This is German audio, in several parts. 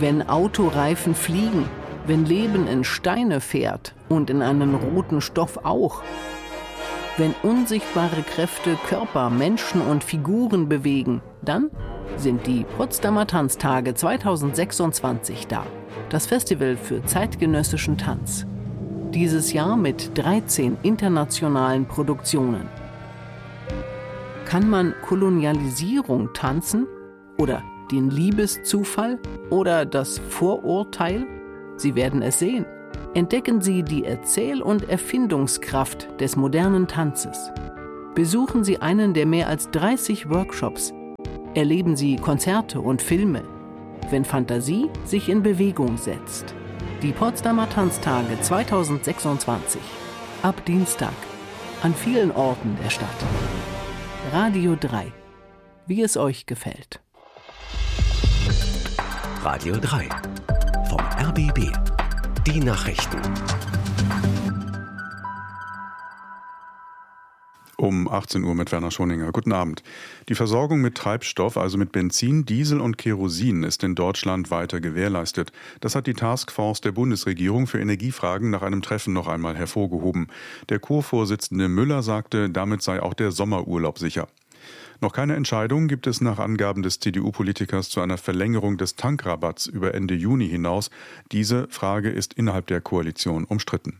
Wenn Autoreifen fliegen, wenn Leben in Steine fährt und in einen roten Stoff auch. Wenn unsichtbare Kräfte Körper, Menschen und Figuren bewegen, dann sind die Potsdamer Tanztage 2026 da. Das Festival für zeitgenössischen Tanz. Dieses Jahr mit 13 internationalen Produktionen. Kann man Kolonialisierung tanzen? Oder den Liebeszufall? Oder das Vorurteil? Sie werden es sehen. Entdecken Sie die Erzähl- und Erfindungskraft des modernen Tanzes. Besuchen Sie einen der mehr als 30 Workshops. Erleben Sie Konzerte und Filme. Wenn Fantasie sich in Bewegung setzt. Die Potsdamer Tanztage 2026. Ab Dienstag. An vielen Orten der Stadt. Radio 3. Wie es euch gefällt. Radio 3. Vom RBB. Die Nachrichten. Um 18 Uhr mit Werner Schoninger. Guten Abend. Die Versorgung mit Treibstoff, also mit Benzin, Diesel und Kerosin, ist in Deutschland weiter gewährleistet. Das hat die Taskforce der Bundesregierung für Energiefragen nach einem Treffen noch einmal hervorgehoben. Der Co-Vorsitzende Müller sagte, damit sei auch der Sommerurlaub sicher. Noch keine Entscheidung gibt es nach Angaben des CDU-Politikers zu einer Verlängerung des Tankrabatts über Ende Juni hinaus. Diese Frage ist innerhalb der Koalition umstritten.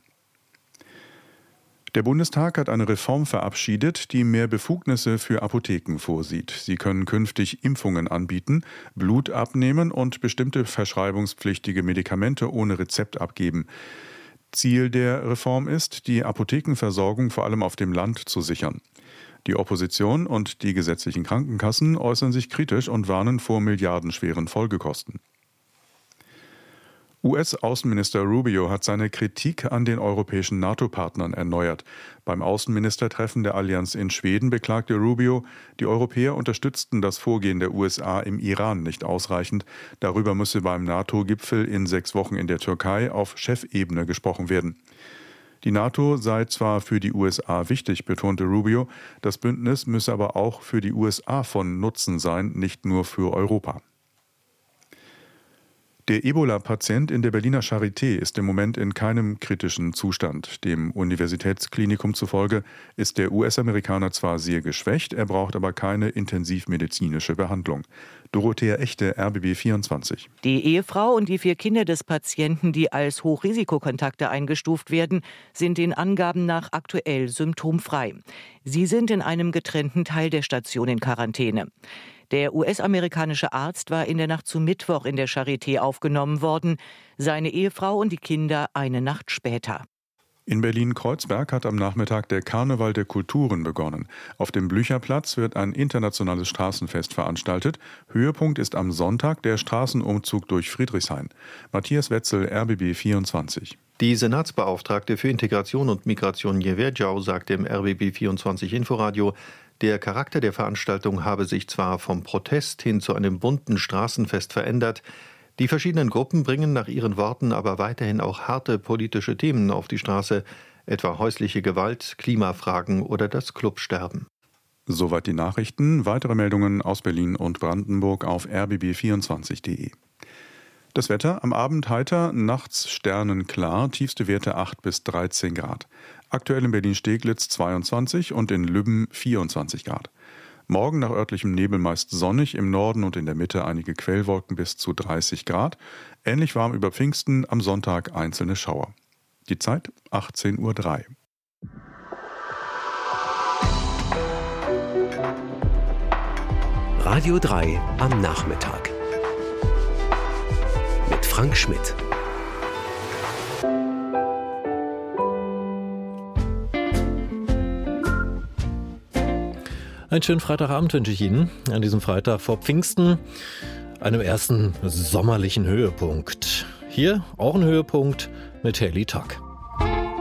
Der Bundestag hat eine Reform verabschiedet, die mehr Befugnisse für Apotheken vorsieht. Sie können künftig Impfungen anbieten, Blut abnehmen und bestimmte verschreibungspflichtige Medikamente ohne Rezept abgeben. Ziel der Reform ist, die Apothekenversorgung vor allem auf dem Land zu sichern. Die Opposition und die gesetzlichen Krankenkassen äußern sich kritisch und warnen vor milliardenschweren Folgekosten. US-Außenminister Rubio hat seine Kritik an den europäischen NATO-Partnern erneuert. Beim Außenministertreffen der Allianz in Schweden beklagte Rubio, die Europäer unterstützten das Vorgehen der USA im Iran nicht ausreichend. Darüber müsse beim NATO-Gipfel in 6 Wochen in der Türkei auf Chefebene gesprochen werden. Die NATO sei zwar für die USA wichtig, betonte Rubio, das Bündnis müsse aber auch für die USA von Nutzen sein, nicht nur für Europa. Der Ebola-Patient in der Berliner Charité ist im Moment in keinem kritischen Zustand. Dem Universitätsklinikum zufolge ist der US-Amerikaner zwar sehr geschwächt, er braucht aber keine intensivmedizinische Behandlung. Dorothea Echte, RBB 24. Die Ehefrau und die 4 Kinder des Patienten, die als Hochrisikokontakte eingestuft werden, sind den Angaben nach aktuell symptomfrei. Sie sind in einem getrennten Teil der Station in Quarantäne. Der US-amerikanische Arzt war in der Nacht zu Mittwoch in der Charité aufgenommen worden, seine Ehefrau und die Kinder eine Nacht später. In Berlin-Kreuzberg hat am Nachmittag der Karneval der Kulturen begonnen. Auf dem Blücherplatz wird ein internationales Straßenfest veranstaltet. Höhepunkt ist am Sonntag der Straßenumzug durch Friedrichshain. Matthias Wetzel, RBB 24. Die Senatsbeauftragte für Integration und Migration Jeverjau sagte im RBB 24 Inforadio, der Charakter der Veranstaltung habe sich zwar vom Protest hin zu einem bunten Straßenfest verändert, die verschiedenen Gruppen bringen nach ihren Worten aber weiterhin auch harte politische Themen auf die Straße, etwa häusliche Gewalt, Klimafragen oder das Clubsterben. Soweit die Nachrichten. Weitere Meldungen aus Berlin und Brandenburg auf rbb24.de. Das Wetter am Abend heiter, nachts sternenklar, tiefste Werte 8 bis 13 Grad. Aktuell in Berlin-Steglitz 22 und in Lübben 24 Grad. Morgen nach örtlichem Nebel meist sonnig, im Norden und in der Mitte einige Quellwolken bis zu 30 Grad. Ähnlich warm über Pfingsten, am Sonntag einzelne Schauer. Die Zeit 18:03 Uhr. Radio 3 am Nachmittag. Mit Frank Schmidt. Einen schönen Freitagabend wünsche ich Ihnen an diesem Freitag vor Pfingsten, einem ersten sommerlichen Höhepunkt. Hier auch ein Höhepunkt mit Haley Tuck.